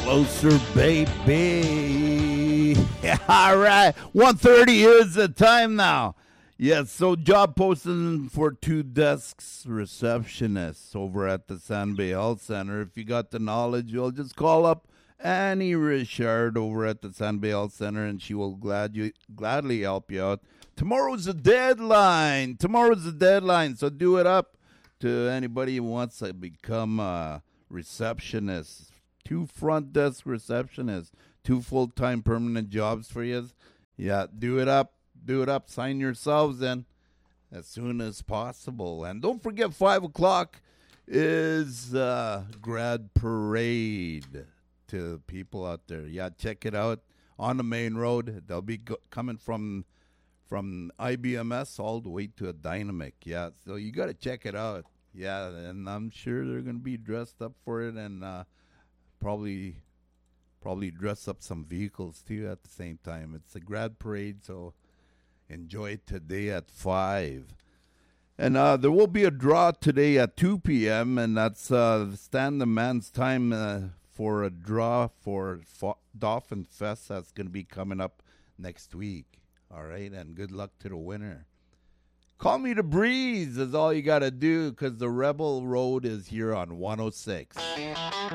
closer, baby. All right. 1:30 is the time now. Yes, so job posting for 2 desks receptionists over at the San Bay Health Center. If you got the knowledge, you'll just call up Annie Richard over at the San Bay Health Center, and she will gladly help you out. Tomorrow's the deadline. So do it up to anybody who wants to become a receptionist. 2 front desk receptionists, 2 full-time permanent jobs for you. Yeah, do it up. Sign yourselves in as soon as possible. And don't forget, 5 o'clock is grad parade to people out there. Yeah, check it out on the main road. They'll be coming from IBMS all the way to a Dynamic. Yeah, so you got to check it out. Yeah, and I'm sure they're going to be dressed up for it, and probably dress up some vehicles too at the same time. It's a grad parade, so enjoy it today at 5. And there will be a draw today at 2 p.m., and that's Stand the Man's time for a draw for Dolphin Fest. That's going to be coming up next week. All right, and good luck to the winner. Call me the Breeze is all you got to do, because the Rebel Road is here on 106.